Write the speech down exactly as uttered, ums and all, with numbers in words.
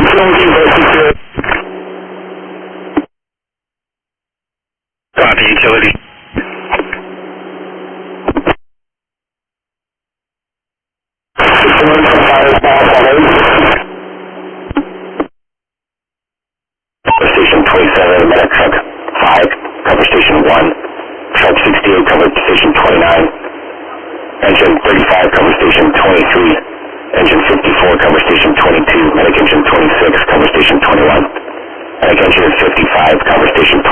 Copy, utility. Station twenty-seven, medic truck five, cover station one. Truck sixty-eight, cover station twenty-nine. Engine thirty-five, cover station twenty-three. Engine fifty-four, cover station twenty-two. Medic engine twenty-six, cover station twenty-one. Medic engine fifty-five, cover station